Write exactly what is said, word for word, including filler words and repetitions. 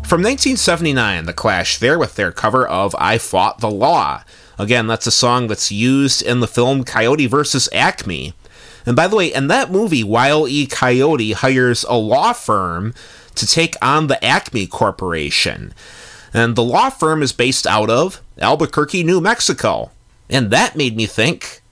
From nineteen seventy-nine, The Clash there with their cover of I Fought the Law. Again, that's a song that's used in the film Coyote versus Acme. And by the way, in that movie, Wile E. Coyote hires a law firm to take on the Acme Corporation. And the law firm is based out of Albuquerque, New Mexico. And that made me think,